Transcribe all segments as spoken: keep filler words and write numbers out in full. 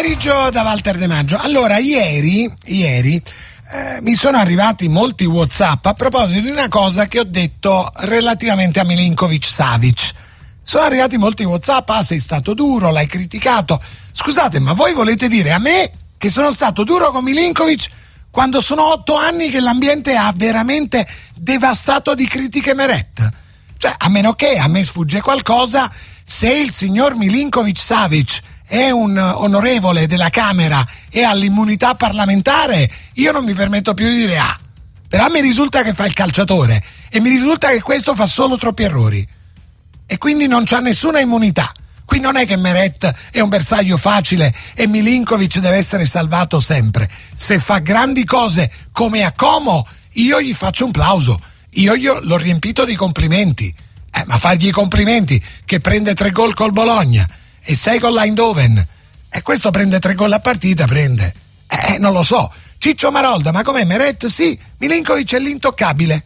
pomeriggio da Walter De Maggio. Allora, ieri, ieri eh, mi sono arrivati molti WhatsApp a proposito di una cosa che ho detto relativamente a Milinkovic-Savic. Sono arrivati molti WhatsApp, ah, sei stato duro, l'hai criticato. Scusate, ma voi volete dire a me che sono stato duro con Milinkovic quando sono otto anni che l'ambiente ha veramente devastato di critiche Meret? Cioè, a meno che a me sfugge qualcosa, se il signor Milinkovic-Savic è un onorevole della Camera e ha l'immunità parlamentare, io non mi permetto più di dire ah. Però mi risulta che fa il calciatore e mi risulta che questo fa solo troppi errori e quindi non c'ha nessuna immunità. Qui non è che Meret è un bersaglio facile e Milinkovic deve essere salvato sempre. Se fa grandi cose come a Como, io gli faccio un plauso, io, io l'ho riempito di complimenti, eh, ma fargli i complimenti che prende tre gol col Bologna e sei con l'Eindhoven e questo prende tre gol a partita, prende eh non lo so. Ciccio Marolda, ma com'è Meret? Sì, Milinkovic è l'intoccabile.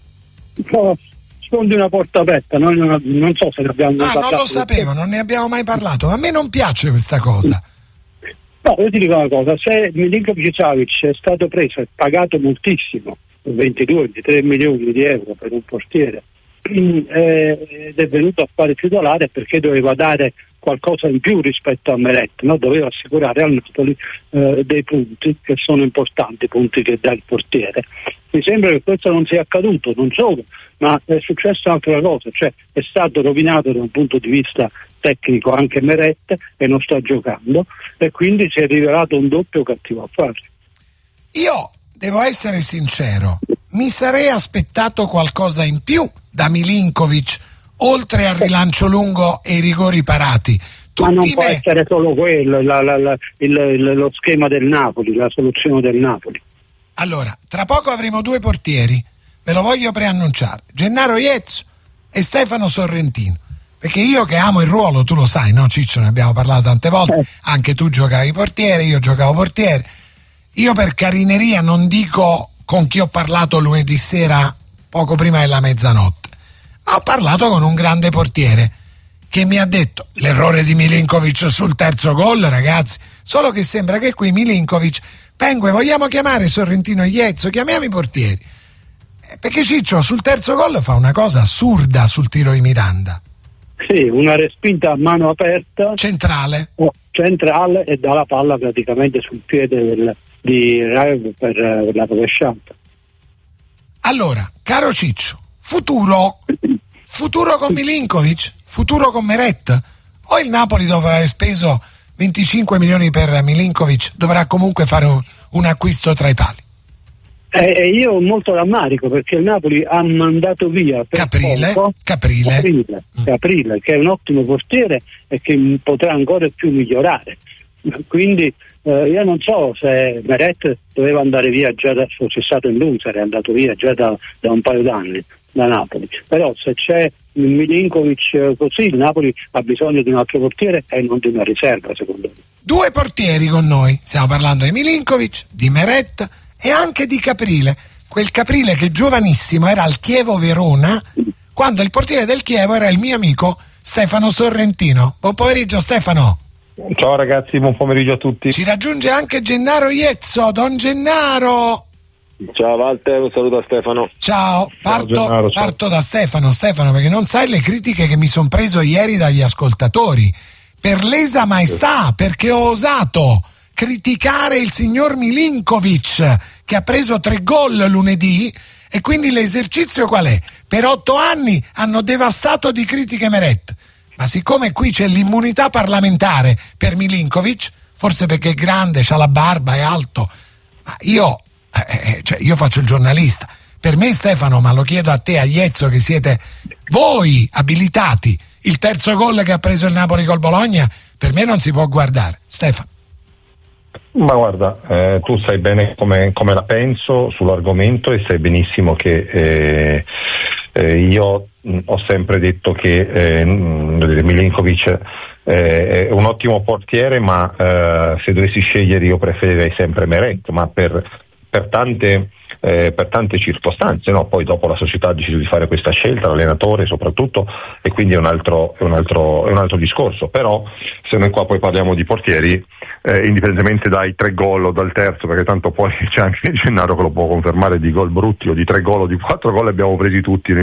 No, sfondi una porta aperta, non, non so se ne abbiamo ah non lo sapevo, non ne abbiamo mai parlato, ma a me non piace questa cosa. No, io ti dico una cosa, se Milinkovic-Savic è stato preso e pagato moltissimo, ventidue ventitré milioni di euro per un portiere, ed è venuto a fare titolare perché doveva dare qualcosa in più rispetto a Meret, no? Doveva assicurare al Napoli eh, dei punti che sono importanti, punti che dà il portiere. Mi sembra che questo non sia accaduto, non solo, ma è successa un'altra cosa, cioè è stato rovinato da un punto di vista tecnico anche Meret e non sta giocando e quindi si è rivelato un doppio cattivo affare. Io devo essere sincero, mi sarei aspettato qualcosa in più da Milinkovic, oltre al rilancio lungo e i rigori parati. Tutti ma non può me... essere solo quello, la, la, la, il, il, lo schema del Napoli, la soluzione del Napoli. Allora, tra poco avremo due portieri, ve lo voglio preannunciare, Gennaro Iezzo e Stefano Sorrentino, perché io che amo il ruolo, tu lo sai, no Ciccio, ne abbiamo parlato tante volte, eh. Anche tu giocavi portiere, io giocavo portiere, io per carineria non dico con chi ho parlato lunedì sera poco prima della mezzanotte, ma ho parlato con un grande portiere che mi ha detto l'errore di Milinkovic sul terzo gol, ragazzi, solo che sembra che qui Milinkovic, Pengue, vogliamo chiamare Sorrentino e Iezzo, chiamiamo i portieri, eh, perché Ciccio sul terzo gol fa una cosa assurda sul tiro di Miranda. Sì, una respinta a mano aperta centrale oh, centrale e dà la palla praticamente sul piede del, di Raiola per uh, la rovesciata. Allora, caro Ciccio, futuro futuro con Milinkovic, futuro con Meret, o il Napoli dovrà aver speso venticinque milioni per Milinkovic, dovrà comunque fare un, un acquisto tra i pali? E eh, io ho molto rammarico perché il Napoli ha mandato via per Caprile, poco, Caprile. Caprile, Mm. Caprile, che è un ottimo portiere e che potrà ancora più migliorare. Quindi eh, io non so se Meret doveva andare via già da, fosse stato in lui, sarebbe andato via già da, da un paio d'anni da Napoli, però se c'è Milinkovic così il Napoli ha bisogno di un altro portiere e non di una riserva, secondo me. Due portieri con noi, stiamo parlando di Milinkovic, di Meret e anche di Caprile, quel Caprile che giovanissimo era al Chievo Verona quando il portiere del Chievo era il mio amico Stefano Sorrentino. Buon pomeriggio Stefano. Ciao ragazzi, buon pomeriggio a tutti. Ci raggiunge anche Gennaro Iezzo. Don Gennaro. Ciao Walter, un saluto a Stefano. Ciao, parto, ciao Gennaro, ciao. parto da Stefano, Stefano, perché non sai le critiche che mi sono preso ieri dagli ascoltatori per lesa maestà, perché ho osato criticare il signor Milinkovic che ha preso tre gol lunedì e quindi l'esercizio qual è? Per otto anni hanno devastato di critiche Meret, ma siccome qui c'è l'immunità parlamentare per Milinkovic, forse perché è grande, c'ha la barba, è alto, ma io Eh, cioè io faccio il giornalista, per me Stefano, ma lo chiedo a te, a Iezzo, che siete voi abilitati, il terzo gol che ha preso il Napoli col Bologna per me non si può guardare. Stefano. Ma guarda, eh, tu sai bene come, come la penso sull'argomento e sai benissimo che eh, eh, io mh, ho sempre detto che eh, Milinkovic eh, è un ottimo portiere, ma eh, se dovessi scegliere io preferirei sempre Meret, ma per per tante eh, per tante circostanze, no? Poi dopo la società ha deciso di fare questa scelta, l'allenatore soprattutto, e quindi è un altro, è un altro, è un altro discorso. Però se noi qua poi parliamo di portieri, eh, indipendentemente dai tre gol o dal terzo, perché tanto poi c'è anche Gennaro che lo può confermare, di gol brutti o di tre gol o di quattro gol abbiamo presi tutti,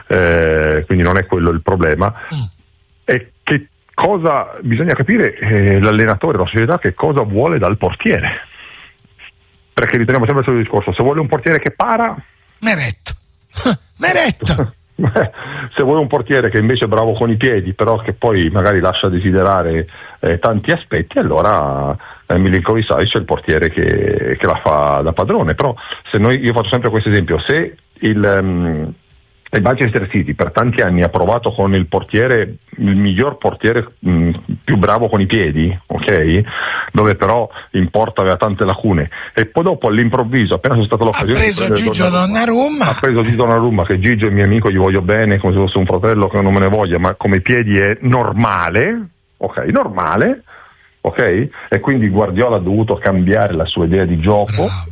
eh, quindi non è quello il problema. Mm. E che cosa bisogna capire, eh, l'allenatore, la società, che cosa vuole dal portiere, perché riteniamo sempre il solito discorso: se vuole un portiere che para, Meret Meret se vuole un portiere che invece è bravo con i piedi però che poi magari lascia desiderare eh, tanti aspetti, allora eh, Milinković-Savić è il portiere che, che la fa da padrone. Però se noi, io faccio sempre questo esempio, se il um, il Manchester City per tanti anni ha provato con il portiere, il miglior portiere mh, più bravo con i piedi, ok? Dove però in porta aveva tante lacune, e poi dopo all'improvviso, appena c'è stata l'occasione, ha preso Gigio Donnarumma, ha preso Gigio Donnarumma, che Gigio è mio amico, gli voglio bene come se fosse un fratello che non me ne voglia, ma come piedi è normale, ok? Normale, ok? E quindi Guardiola ha dovuto cambiare la sua idea di gioco. Bravo.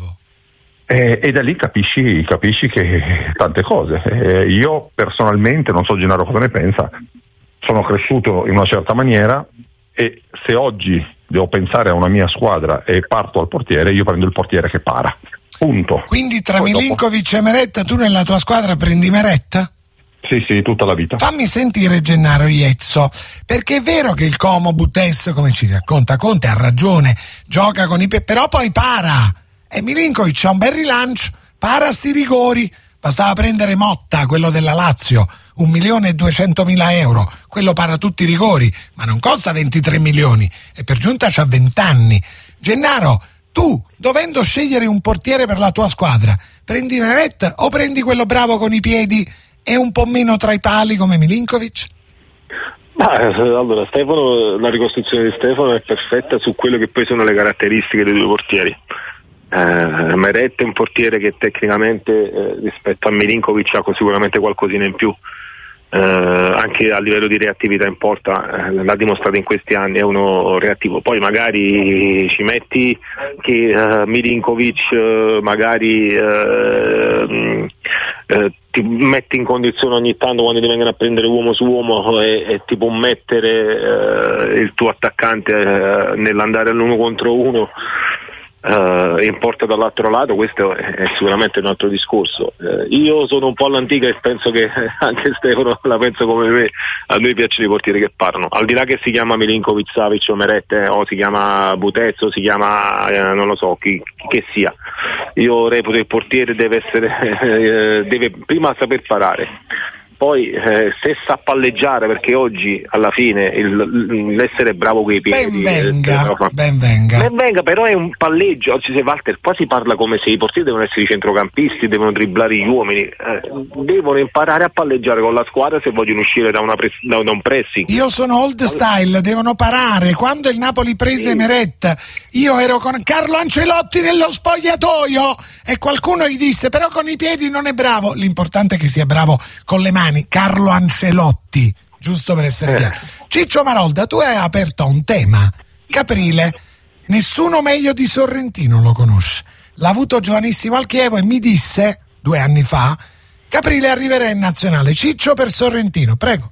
E, e da lì capisci, capisci che tante cose. Eh, io personalmente, non so Gennaro cosa ne pensa, sono cresciuto in una certa maniera, e se oggi devo pensare a una mia squadra e parto al portiere, io prendo il portiere che para. Punto. Quindi tra Poi Milinković dopo... e Meret, tu nella tua squadra prendi Meret? Sì, sì, tutta la vita. Fammi sentire Gennaro Iezzo, perché è vero che il Como Butes, come ci racconta Conte, ha ragione, gioca con i pe... però poi para. E Milinković ha un bel rilancio, para sti rigori, bastava prendere Motta, quello della Lazio, un milione e duecentomila euro, quello para tutti i rigori, ma non costa ventitré milioni, e per giunta c'ha vent'anni. Gennaro, tu, dovendo scegliere un portiere per la tua squadra, prendi Meret o prendi quello bravo con i piedi e un po' meno tra i pali come Milinković? Ah, allora Stefano, la ricostruzione di Stefano è perfetta su quello che poi sono le caratteristiche dei due portieri. Uh, Meret è un portiere che tecnicamente eh, rispetto a Milinković ha sicuramente qualcosina in più, uh, anche a livello di reattività in porta, uh, l'ha dimostrato in questi anni, è uno reattivo. Poi magari ci metti che uh, Milinković uh, magari uh, uh, ti metti in condizione ogni tanto, quando ti vengono a prendere uomo su uomo, e, e ti può mettere uh, il tuo attaccante uh, nell'andare all'uno contro uno Uh, in porta dall'altro lato. Questo è, è sicuramente un altro discorso. Uh, io sono un po' all'antica e penso che anche Stefano la pensa come me, a noi piacciono i portieri che parlano, al di là che si chiama Milinković-Savić o Meret, eh, o si chiama Butez o si chiama eh, non lo so chi, chi che sia. Io reputo il portiere deve essere eh, deve prima saper parare, poi eh, se sa palleggiare, perché oggi alla fine il, l'essere bravo coi piedi, ben venga, eh, ben venga. ben venga, però è un palleggio. Oggi se Walter, qua si parla come se i portieri devono essere i centrocampisti, devono dribblare gli uomini, eh, devono imparare a palleggiare con la squadra se vogliono uscire da, una press, da un pressing. Io sono old style, devono parare. Quando il Napoli prese sì. Meret, io ero con Carlo Ancelotti nello spogliatoio e qualcuno gli disse: però con i piedi non è bravo. L'importante è che sia bravo con le mani. Carlo Ancelotti, giusto per essere eh. chiaro. Ciccio Marolda, tu hai aperto un tema. Caprile, nessuno meglio di Sorrentino lo conosce. L'ha avuto giovanissimo al Chievo e mi disse, due anni fa, Caprile arriverà in nazionale. Ciccio per Sorrentino, prego.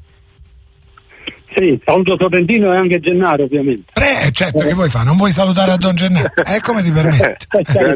Sì, saluto Sorrentino e anche Gennaro, ovviamente. Pre, certo, eh. che vuoi fare? Non vuoi salutare a Don Gennaro? Eh, come ti permetti?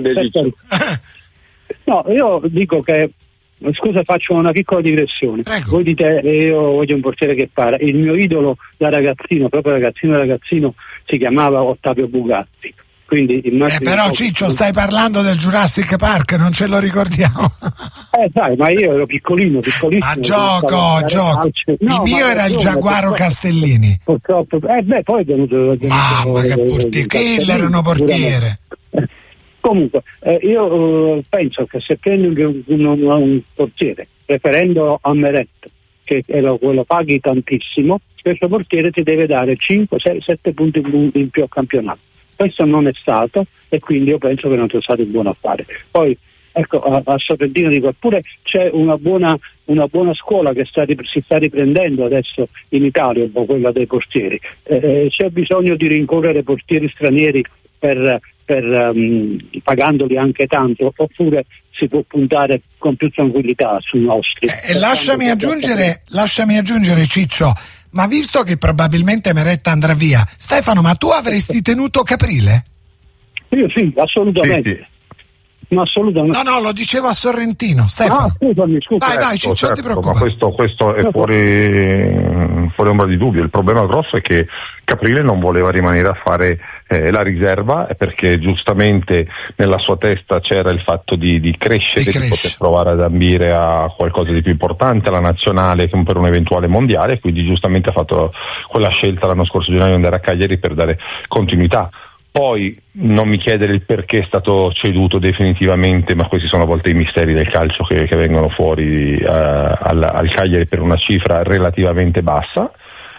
No, io dico che, scusa, faccio una piccola digressione. Prego. Voi dite eh, io voglio un portiere che para. Il mio idolo da ragazzino, proprio ragazzino ragazzino, si chiamava Ottavio Bugatti. Quindi eh, però Ciccio, stai parlando del Jurassic Park, non ce lo ricordiamo. Eh sai, ma io ero piccolino, piccolissimo. A gioco, gioco. No, il mio era il Giaguaro Castellini. Purtroppo, eh beh, poi è venuto... Mamma che portiere, che erano portiere. Comunque, eh, io eh, penso che se prendi un, un, un portiere, preferendo a Meret, che lo, lo paghi tantissimo, questo portiere ti deve dare cinque, sei, sette punti in più a campionato. Questo non è stato, e quindi io penso che non sia stato un buon affare. Poi, ecco, a, a Sorrentino dico, eppure c'è una buona, una buona scuola che sta, si sta riprendendo adesso in Italia, un po' quella dei portieri. Eh, c'è bisogno di rincorrere portieri stranieri per per, um, pagandoli anche tanto, oppure si può puntare con più tranquillità sui nostri. E eh, lasciami aggiungere, lasciami aggiungere Ciccio, ma visto che probabilmente Meretta andrà via, Stefano, ma tu avresti tenuto Caprile? Io sì, assolutamente. Sì, sì. No, assolutamente. No, no, lo dicevo a Sorrentino, Stefano. Ah, scusami, scusa. Vai, vai, Certo, Ciccio, non ti certo, preoccupare. ma questo, questo è fuori, fuori ombra di dubbio. Il problema grosso è che Caprile non voleva rimanere a fare eh, la riserva, perché giustamente nella sua testa c'era il fatto di, di crescere, Di di, crescere. poter provare ad ambire a qualcosa di più importante, alla nazionale per un eventuale mondiale, quindi giustamente ha fatto quella scelta l'anno scorso gennaio di andare a Cagliari per dare continuità. Poi non mi chiedere il perché è stato ceduto definitivamente, ma questi sono a volte i misteri del calcio che, che vengono fuori eh, al, al Cagliari per una cifra relativamente bassa,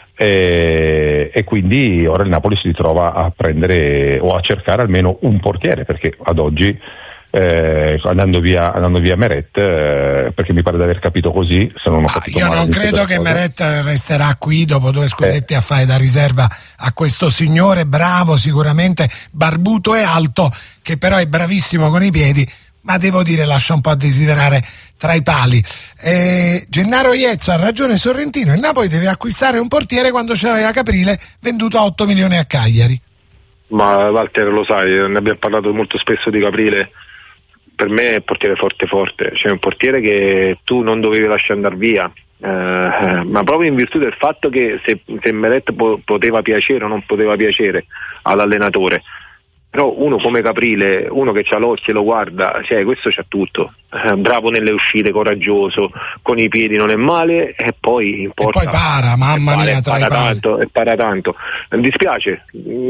e, e quindi ora il Napoli si ritrova a prendere o a cercare almeno un portiere, perché ad oggi eh, andando via andando via Meret, eh, perché mi pare di aver capito così, se non ho Ah, capito io male, non credo che Meret resterà qui dopo due scudetti eh. a fare da riserva a questo signore bravo, sicuramente barbuto e alto, che però è bravissimo con i piedi, ma devo dire lascia un po' a desiderare tra i pali. eh, Gennaro Iezzo ha ragione Sorrentino, il Napoli deve acquistare un portiere quando c'aveva Caprile venduto a otto milioni a Cagliari. Ma Walter, lo sai, ne abbiamo parlato molto spesso di Caprile. Per me è un portiere forte forte, cioè un portiere che tu non dovevi lasciare andare via, eh, ma proprio in virtù del fatto che se, se Meret po- poteva piacere o non poteva piacere all'allenatore, però uno come Caprile, uno che c'ha l'occhio e lo guarda, cioè questo c'ha tutto, eh, bravo nelle uscite, coraggioso, con i piedi non è male, e poi in porta e poi para, mamma para, mia, tra i para pali. tanto, e para tanto. Mi dispiace,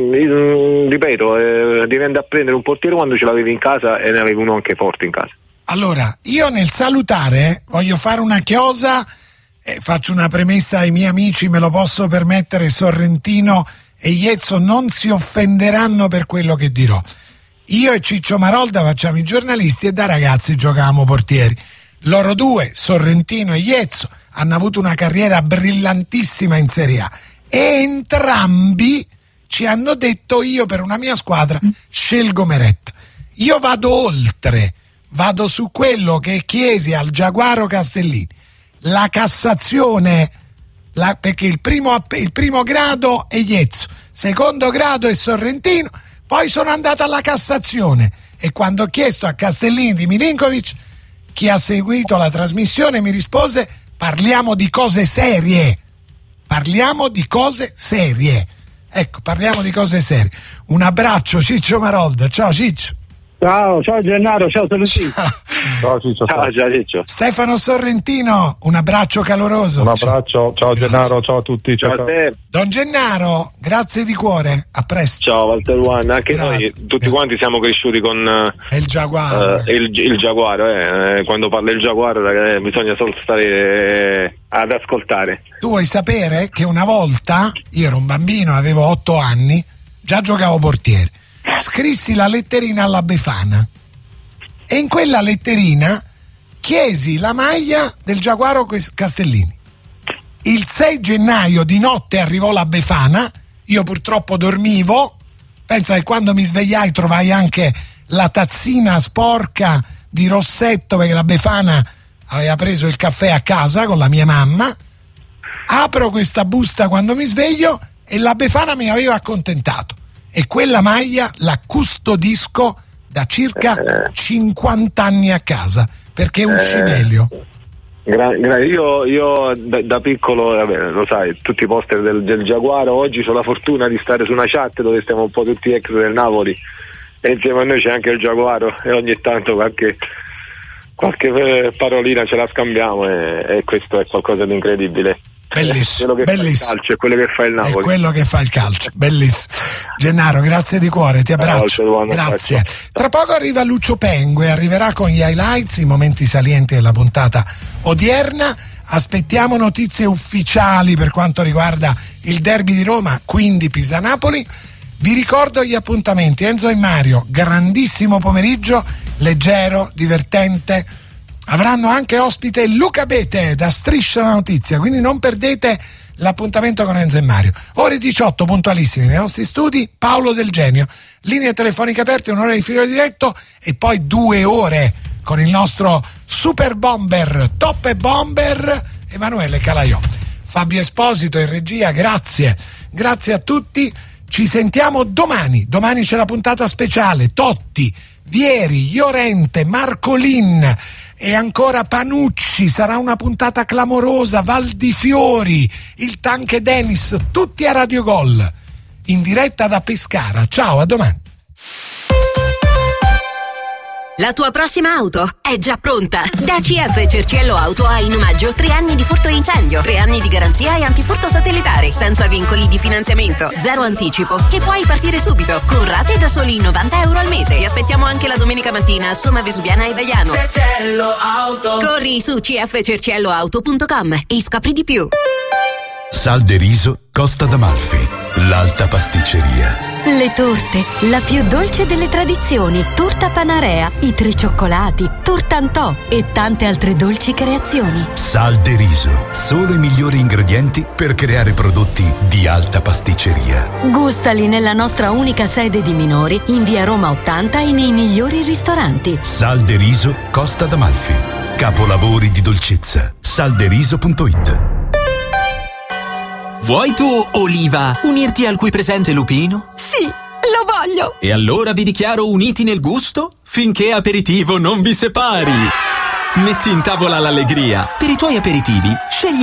mm, ripeto, eh, devi andare a prendere un portiere quando ce l'avevi in casa e ne avevi uno anche forte in casa. Allora, io nel salutare voglio fare una chiosa e faccio una premessa ai miei amici, me lo posso permettere, Sorrentino e Iezzo non si offenderanno per quello che dirò. Io e Ciccio Marolda facciamo i giornalisti e da ragazzi giocavamo portieri. Loro due, Sorrentino e Iezzo, hanno avuto una carriera brillantissima in Serie A e entrambi ci hanno detto: io per una mia squadra scelgo Meret. Io vado oltre, vado su quello che chiesi al Giaguaro Castellini, la Cassazione, la, perché il primo, il primo grado è Iezzo, secondo grado è Sorrentino, poi sono andato alla Cassazione e quando ho chiesto a Castellini di Milinkovic, chi ha seguito la trasmissione mi rispose: parliamo di cose serie, parliamo di cose serie. Ecco, parliamo di cose serie. Un abbraccio Ciccio Marolda, ciao Ciccio. Ciao, ciao Gennaro, ciao Sorrentino. Ciao Ciccio, Ciao, ciao, Ciccio. Stefano Sorrentino, un abbraccio caloroso. un abbraccio, ciao Grazie. Gennaro, ciao a tutti, ciao, Ciao a ciao. te. Don Gennaro, grazie di cuore, a presto. Ciao Walter One, anche Grazie. noi tutti quanti siamo cresciuti con uh, È il Giaguaro. il, il Giaguaro, eh. quando parla il Giaguaro eh, bisogna solo stare eh, ad ascoltare. Tu vuoi sapere che una volta, io ero un bambino, avevo otto anni, già giocavo portiere, scrissi la letterina alla Befana e in quella letterina chiesi la maglia del Giaguaro Castellini. Il sei gennaio di notte arrivò la Befana, io purtroppo dormivo, pensa che quando mi svegliai trovai anche la tazzina sporca di Rossetto, perché la Befana aveva preso il caffè a casa con la mia mamma. Apro questa busta quando mi sveglio e la Befana mi aveva accontentato e quella maglia la custodisco da circa cinquanta anni a casa perché è un Eh. cimelio. Gra- gra- io io da, da piccolo, vabbè, lo sai, tutti i poster del, del Giaguaro. Oggi ho la fortuna di stare su una chat dove stiamo un po' tutti ex del Napoli e insieme a noi c'è anche il Giaguaro e ogni tanto qualche, qualche eh, parolina ce la scambiamo e, e questo è qualcosa di incredibile. Bellissimo, Quello che bellissimo. fa il calcio è quello che fa il È Napoli. quello che fa il calcio, bellissimo. Gennaro, grazie di cuore, ti abbraccio. Ciao, Walter, Grazie. abbraccio. Tra poco arriva Lucio Pengue, arriverà con gli highlights, i momenti salienti della puntata odierna. Aspettiamo notizie ufficiali per quanto riguarda il derby di Roma, quindi Pisa-Napoli. Vi ricordo gli appuntamenti: Enzo e Mario, grandissimo pomeriggio, leggero, divertente. Avranno anche ospite Luca Bete da Striscia la Notizia, quindi non perdete l'appuntamento con Enzo e Mario. Ore diciotto puntualissimi nei nostri studi, Paolo Del Genio, linee telefoniche aperte, un'ora di filo diretto e poi due ore con il nostro super bomber, top e bomber Emanuele Calaiò. Fabio Esposito in regia, grazie, grazie a tutti, ci sentiamo domani, domani c'è la puntata speciale, Totti, Vieri, Llorente, Marcolin e ancora Panucci, sarà una puntata clamorosa, Val di Fiori, il Tanque Dennis, tutti a Radio Gol, in diretta da Pescara. Ciao, a domani. La tua prossima auto è già pronta. Da C F Cerciello Auto hai in omaggio tre anni di furto e incendio, tre anni di garanzia e antifurto satellitare, senza vincoli di finanziamento, zero anticipo e puoi partire subito, con rate da soli novanta euro al mese. Ti aspettiamo anche la domenica mattina a Somma Vesuviana e Vaiano. Cerciello Auto. Corri su c f cerciello auto punto com e scopri di più. Sal de Riso Costa d'Amalfi, l'alta pasticceria. Le torte, la più dolce delle tradizioni, torta Panarea, i tre cioccolati, tortantò e tante altre dolci creazioni. Sal de Riso, solo i migliori ingredienti per creare prodotti di alta pasticceria. Gustali nella nostra unica sede di Minori, in via Roma ottanta e nei migliori ristoranti. Sal de Riso Costa d'Amalfi, capolavori di dolcezza. salderiso punto it. Vuoi tu, Oliva, unirti al qui presente Lupino? Sì, lo voglio! E allora vi dichiaro uniti nel gusto finché aperitivo non vi separi. Metti in tavola l'allegria. Per i tuoi aperitivi, scegli